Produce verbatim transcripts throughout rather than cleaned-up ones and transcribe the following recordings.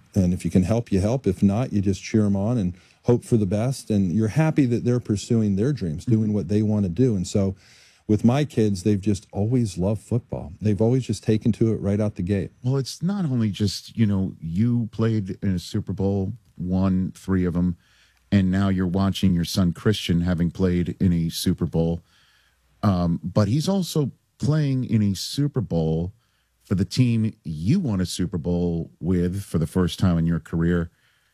And if you can help, you help. If not, you just cheer them on and hope for the best. And you're happy that they're pursuing their dreams, doing what they want to do. And so with my kids, they've just always loved football. They've always just taken to it right out the gate. Well, it's not only just, you know, you played in a Super Bowl, won three of them, and now you're watching your son Christian having played in a Super Bowl. Um, but he's also playing in a Super Bowl for the team you won a Super Bowl with for the first time in your career.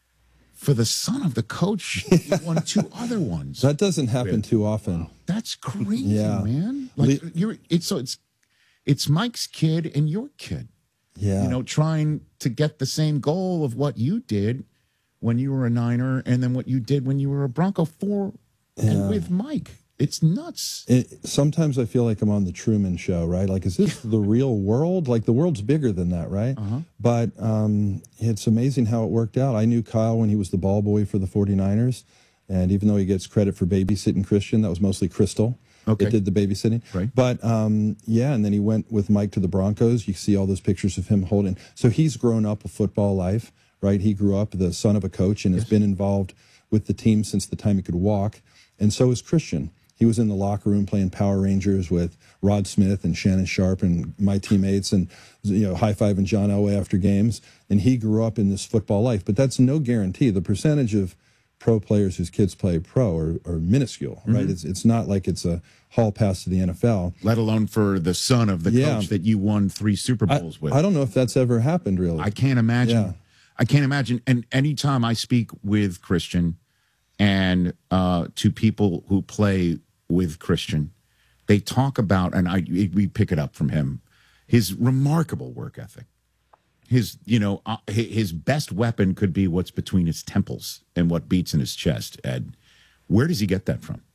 For the son of the coach, you won two other ones. That doesn't happen with. too often. Wow. That's crazy, yeah. man. Like you're, it's so it's it's Mike's kid and your kid. Yeah, you know, trying to get the same goal of what you did when you were a Niner, and then what you did when you were a Bronco for yeah. and with Mike. It's nuts. It, sometimes I feel like I'm on the Truman Show, right? Like, is this the real world? Like, the world's bigger than that, right? Uh-huh. But um, it's amazing how it worked out. I knew Kyle when he was the ball boy for the forty-niners, and even though he gets credit for babysitting Christian, that was mostly Crystal. Okay. It did the babysitting. Right. But, um, yeah, and then he went with Mike to the Broncos. You see all those pictures of him holding. So he's grown up a football life, right? He grew up the son of a coach and yes. has been involved with the team since the time he could walk, and so is Christian. He was in the locker room playing Power Rangers with Rod Smith and Shannon Sharp and my teammates, and you know, high-fiving John Elway after games. And he grew up in this football life. But that's no guarantee. The percentage of pro players whose kids play pro are, are minuscule, mm-hmm. right? It's it's not like it's a hall pass to the N F L. Let alone for the son of the yeah. coach that you won three Super Bowls I, with. I don't know if that's ever happened, really. I can't imagine. Yeah. I can't imagine. And anytime I speak with Christian and uh, to people who play with Christian, they talk about, and I we pick it up from him, his remarkable work ethic. His, you know, uh, his best weapon could be what's between his temples and what beats in his chest. Ed, where does he get that from?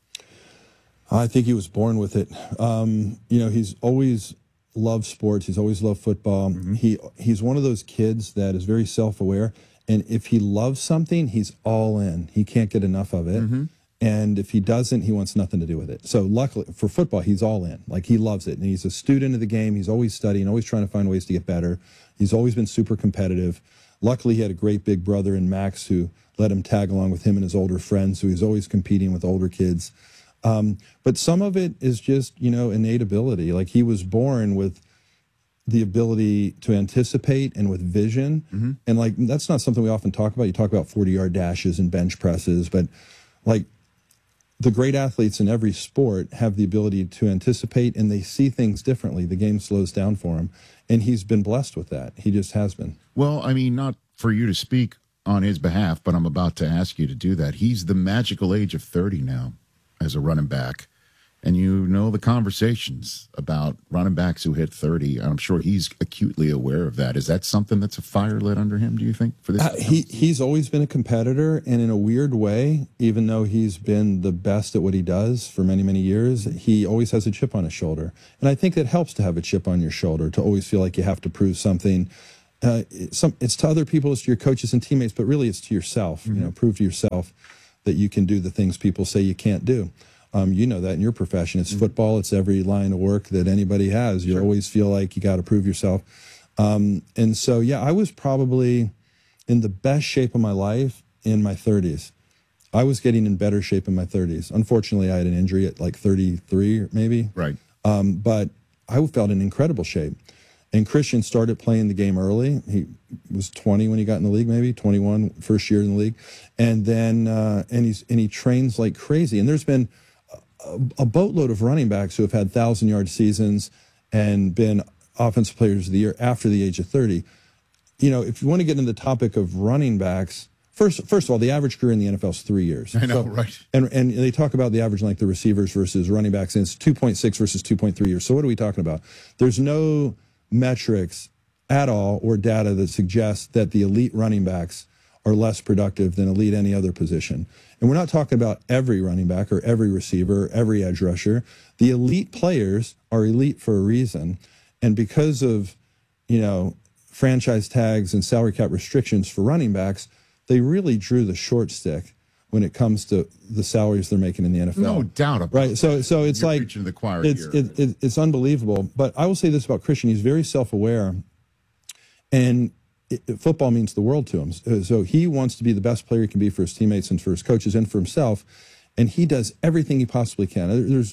I think he was born with it. Um, you know, he's always loved sports. He's always loved football. Mm-hmm. He he's one of those kids that is very self-aware, and if he loves something, he's all in. He can't get enough of it. Mm-hmm. And if he doesn't, he wants nothing to do with it. So luckily for football, he's all in. Like, he loves it. And he's a student of the game. He's always studying, always trying to find ways to get better. He's always been super competitive. Luckily, he had a great big brother in Max who let him tag along with him and his older friends. So he's always competing with older kids. Um, but some of it is just, you know, innate ability. Like, he was born with the ability to anticipate and with vision. Mm-hmm. And, like, that's not something we often talk about. You talk about forty-yard dashes and bench presses. But, like, the great athletes in every sport have the ability to anticipate, and they see things differently. The game slows down for him, and he's been blessed with that. He just has been. Well, I mean, not for you to speak on his behalf, but I'm about to ask you to do that. He's the magical age of thirty now as a running back, and you know the conversations about running backs who hit thirty. I'm sure he's acutely aware of that. Is that something that's a fire lit under him, do you think, for this? Uh, he He's always been a competitor, and in a weird way, even though he's been the best at what he does for many, many years, he always has a chip on his shoulder. And I think it helps to have a chip on your shoulder, to always feel like you have to prove something. Uh, it's, some, it's to other people, it's to your coaches and teammates, but really it's to yourself. Mm-hmm. You know, prove to yourself that you can do the things people say you can't do. Um, you know that in your profession. It's mm-hmm. football. It's every line of work that anybody has. You sure. always feel like you got to prove yourself. Um, and so, yeah, I was probably in the best shape of my life in my thirties. I was getting in better shape in my thirties. Unfortunately, I had an injury at like thirty-three, maybe. Right. Um, but I felt in incredible shape. And Christian started playing the game early. He was twenty when he got in the league, maybe twenty-one, first year in the league. And then, uh, and he's, and he trains like crazy. And there's been a, a boatload of running backs who have had thousand yard seasons and been offensive players of the year after the age of thirty. You know, if you want to get into the topic of running backs, first, first of all, the average career in the N F L is three years. I know, so, right. And, and they talk about the average length of receivers versus running backs, and it's two point six versus two point three years. So what are we talking about? There's no metrics at all or data that suggests that the elite running backs are less productive than elite any other position. And we're not talking about every running back or every receiver, every edge rusher. The elite players are elite for a reason. And because of, you know, franchise tags and salary cap restrictions for running backs, they really drew the short stick when it comes to the salaries they're making in the N F L. No doubt about right. So, so it's You're like preaching to the choir it's here. It, it, it's unbelievable. But I will say this about Christian: he's very self-aware, and it, football means the world to him. So he wants to be the best player he can be for his teammates and for his coaches and for himself. And he does everything he possibly can. There's,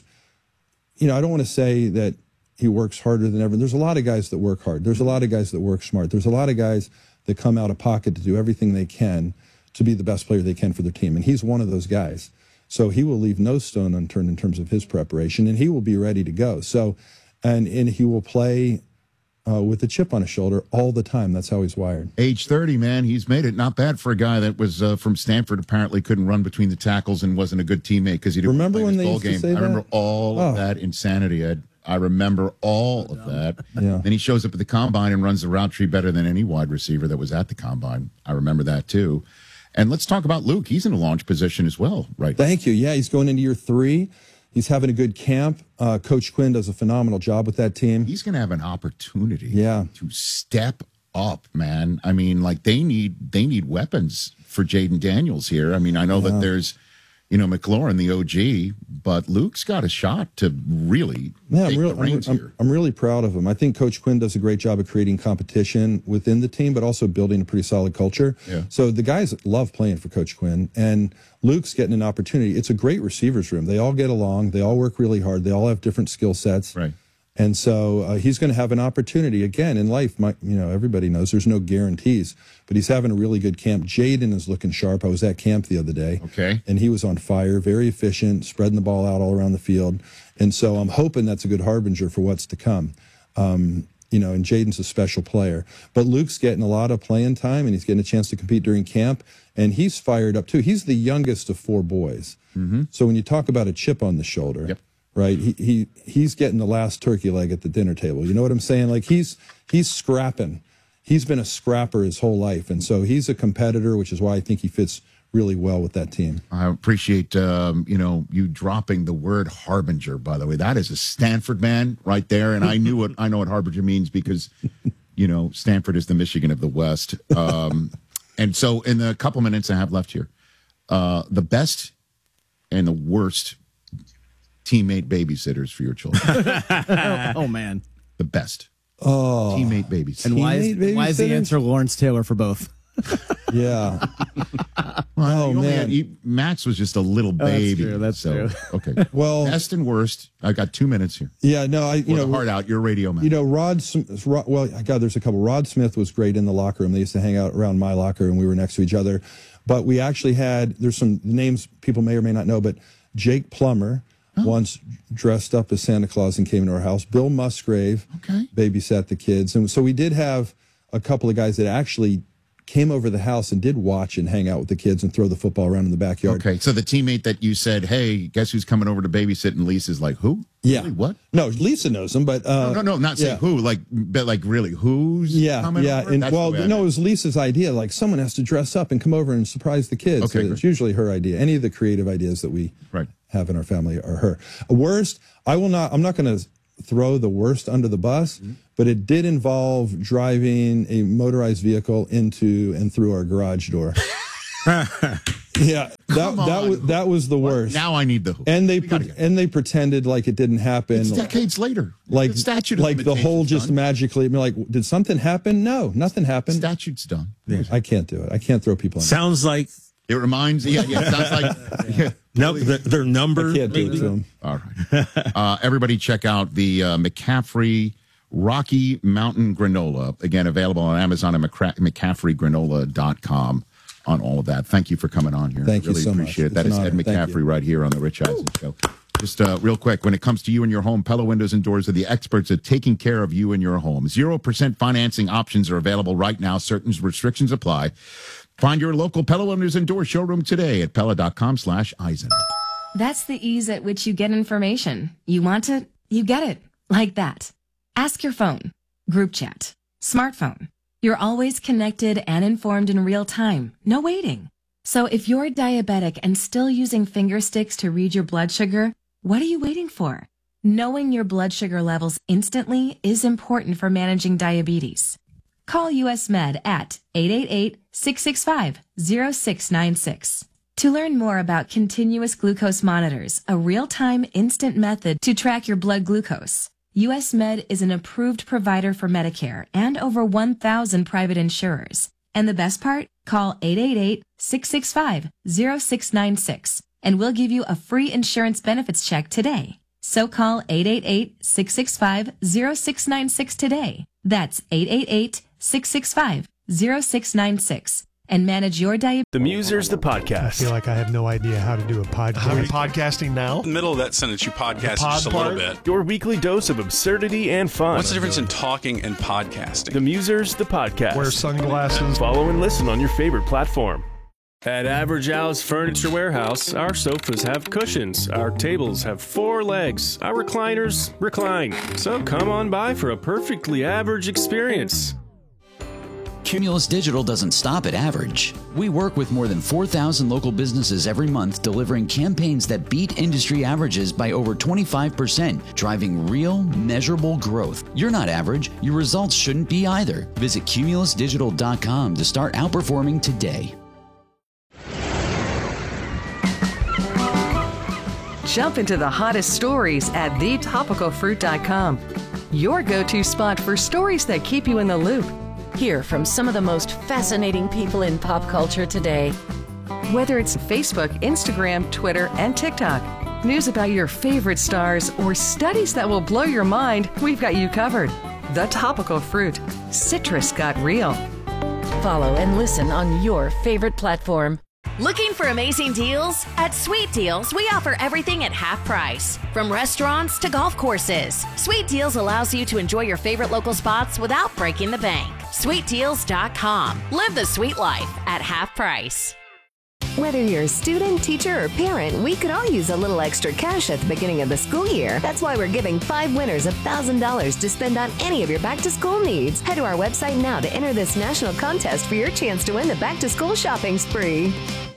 you know, I don't want to say that he works harder than ever. There's a lot of guys that work hard. There's a lot of guys that work smart. There's a lot of guys that come out of pocket to do everything they can to be the best player they can for their team. And he's one of those guys. So he will leave no stone unturned in terms of his preparation, and he will be ready to go. So, and, and he will play uh, with a chip on his shoulder all the time. That's how he's wired. Age thirty, man, he's made it. Not bad for a guy that was uh, from Stanford, apparently couldn't run between the tackles and wasn't a good teammate because he didn't remember play when his they ball used to game. say I that? remember all Oh. of that insanity, Ed. I remember all of that. Yeah. Then he shows up at the combine and runs the route tree better than any wide receiver that was at the combine. I remember that too. And let's talk about Luke. He's in a launch position as well, right? Thank you. Yeah, he's going into year three. He's having a good camp. Uh, Coach Quinn does a phenomenal job with that team. He's going to have an opportunity Yeah. to step up, man. I mean, like they need they need weapons for Jaden Daniels here. I mean, I know Yeah. that there's, you know, McLaurin, the O G, but Luke's got a shot to really Yeah, take I'm, real, the reins I'm, here. I'm, I'm really proud of him. I think Coach Quinn does a great job of creating competition within the team, but also building a pretty solid culture. Yeah. So the guys love playing for Coach Quinn, and Luke's getting an opportunity. It's a great receivers room. They all get along. They all work really hard. They all have different skill sets. Right. And so uh, he's going to have an opportunity again in life. My, you know, everybody knows there's no guarantees, but he's having a really good camp. Jaden is looking sharp. I was at camp the other day. Okay. And he was on fire, very efficient, spreading the ball out all around the field. And so I'm hoping that's a good harbinger for what's to come. Um, you know, and Jaden's a special player. But Luke's getting a lot of playing time, and he's getting a chance to compete during camp. And he's fired up, too. He's the youngest of four boys. Mm-hmm. So when you talk about a chip on the shoulder, Yep. right, he, he he's getting the last turkey leg at the dinner table. You know what I'm saying? Like, he's he's scrapping. He's been a scrapper his whole life. And so he's a competitor, which is why I think he fits really well with that team. I appreciate, um, you know, you dropping the word harbinger, by the way. That is a Stanford man right there. And I knew what I know what harbinger means because, you know, Stanford is the Michigan of the West. Um, and so in the couple minutes I have left here, uh, the best and the worst teammate babysitters for your children. Oh, man. The best. Oh, Teammate babysitters. And why Teammate is, why is the babysitter? answer Lawrence Taylor for both? yeah. Well, Oh, you only man. had- he- Max was just a little that's baby. true, that's so, true. Okay. Well, Best and worst. I got two minutes here. yeah, no, I, you You know, know, heart out. You're a radio man. You know, Rod, Sm- Rod, well, God, there's a couple. Rod Smith was great in the locker room. They used to hang out around my locker, and we were next to each other. But we actually had, there's some names people may or may not know, but Jake Plummer once dressed up as Santa Claus and came into our house. Bill Musgrave Okay. babysat the kids. And so we did have a couple of guys that actually came over the house and did watch and hang out with the kids and throw the football around in the backyard. Okay, so the teammate that you said, "Hey, guess who's coming over to babysit?" and Lisa's like, "Who? Yeah. Really? What? No, Lisa knows him, but uh, No, no, no, not saying yeah. who, like, but like really, who's Yeah, coming yeah, over? and That's the well, way I no, it meant. was Lisa's idea. Like, someone has to dress up and come over and surprise the kids. Okay, So great. it's usually her idea. Any of the creative ideas that we Right. have in our family are her. Worst, I will not. I'm not going to throw the worst under the bus, Mm-hmm. but it did involve driving a motorized vehicle into and through our garage door. Yeah, that Come that on. was that was the worst. Now I need the who. and they We gotta pre- get- and they pretended like it didn't happen. it's decades later. like the statute of like the whole limitations just done. magically. I mean, like, did something happen? No, nothing happened. Statute's done. I can't do it. I can't throw people in. Sounds like It reminds. Yeah, yeah. It sounds like. Yeah. no, their, their number. I can't do it maybe? to them. All right. Uh, everybody check out the uh, McCaffrey Rocky Mountain Granola. Again, available on Amazon and McCaffrey Granola dot com on all of that. Thank you for coming on here. Thank you really so much. appreciate it. That It's is an Ed honor. Thank McCaffrey you. right here on the Rich Eisen Show. Just uh, real quick, when it comes to you and your home, Pella Windows and Doors are the experts at taking care of you and your home. zero percent financing options are available right now. Certain restrictions apply. Find your local Pella Windows and Doors showroom today at Pella dot com slash Eisen. That's the ease at which you get information. You want it, you get it. Like that. Ask your phone. Group chat. Smartphone. You're always connected and informed in real time. No waiting. So if you're diabetic and still using finger sticks to read your blood sugar, what are you waiting for? Knowing your blood sugar levels instantly is important for managing diabetes. Call U S Med at eight eight eight, six six five, zero six nine six. To learn more about continuous glucose monitors, a real-time instant method to track your blood glucose, U S Med is an approved provider for Medicare and over one thousand private insurers. And the best part? Call eight eight eight, six six five, zero six nine six and we'll give you a free insurance benefits check today. So call eight eight eight, six six five, zero six nine six today. That's eight eight eight, six six five, zero six nine six and manage your diabetes. The Musers, the podcast. I feel like I have no idea how to do a podcast. How are you podcasting now? In the middle of that sentence, you podcast pod just a part? little bit. Your weekly dose of absurdity and fun. What's the difference in talking and podcasting? The Musers, the podcast. Wear sunglasses. Follow and listen on your favorite platform. At Average Al's Furniture Warehouse, our sofas have cushions, our tables have four legs, our recliners recline. So come on by for a perfectly average experience. Cumulus Digital doesn't stop at average. We work with more than four thousand local businesses every month, delivering campaigns that beat industry averages by over twenty-five percent, driving real, measurable growth. You're not average. Your results shouldn't be either. Visit cumulus digital dot com to start outperforming today. Jump into the hottest stories at the topical fruit dot com. Your go-to spot for stories that keep you in the loop. Hear from some of the most fascinating people in pop culture today. Whether it's Facebook, Instagram, Twitter, and TikTok, news about your favorite stars, or studies that will blow your mind, we've got you covered. The Topical Fruit. Citrus got real. Follow and listen on your favorite platform. Looking for amazing deals? At Sweet Deals, we offer everything at half price. From restaurants to golf courses, Sweet Deals allows you to enjoy your favorite local spots without breaking the bank. sweet deals dot com. Live the sweet life at half price. Whether you're a student, teacher, or parent, we could all use a little extra cash at the beginning of the school year. That's why we're giving five winners one thousand dollars to spend on any of your back-to-school needs. Head to our website now to enter this national contest for your chance to win the back-to-school shopping spree.